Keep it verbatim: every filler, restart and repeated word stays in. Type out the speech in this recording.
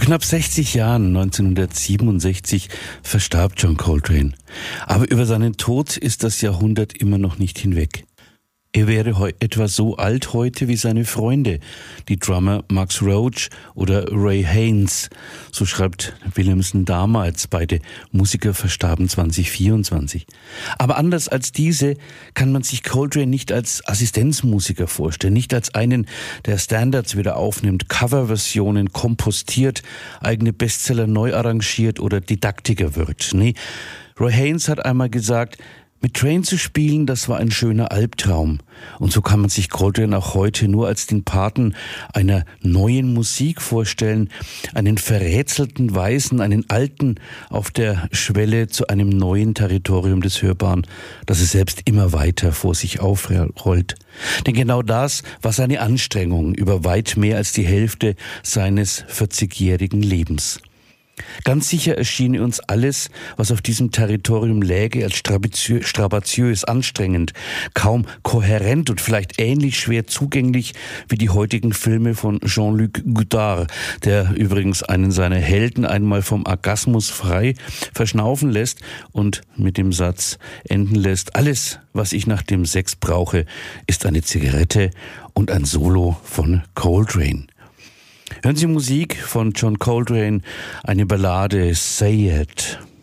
knapp sechzig Jahren, neunzehnhundertsiebenundsechzig, verstarb John Coltrane. Aber über seinen Tod ist das Jahrhundert immer noch nicht hinweg. Er wäre heu- etwa so alt heute wie seine Freunde, die Drummer Max Roach oder Ray Haynes. So schreibt Williamson damals. Beide Musiker verstarben zwanzig vierundzwanzig. Aber anders als diese kann man sich Coltrane nicht als Assistenzmusiker vorstellen, nicht als einen, der Standards wieder aufnimmt, Coverversionen kompostiert, eigene Bestseller neu arrangiert oder Didaktiker wird. Nee, Ray Haynes hat einmal gesagt, mit Train zu spielen, das war ein schöner Albtraum. Und so kann man sich Coltrane auch heute nur als den Paten einer neuen Musik vorstellen, einen verrätselten Weisen, einen Alten auf der Schwelle zu einem neuen Territorium des Hörbaren, das es selbst immer weiter vor sich aufrollt. Denn genau das war seine Anstrengung über weit mehr als die Hälfte seines vierzigjährigen Lebens. Ganz sicher erschien uns alles, was auf diesem Territorium läge, als strapaziös, strapaziös, anstrengend, kaum kohärent und vielleicht ähnlich schwer zugänglich wie die heutigen Filme von Jean-Luc Godard, der übrigens einen seiner Helden einmal vom Orgasmus frei verschnaufen lässt und mit dem Satz enden lässt: Alles, was ich nach dem Sex brauche, ist eine Zigarette und ein Solo von Coltrane. Hören Sie Musik von John Coltrane, eine Ballade, Say It.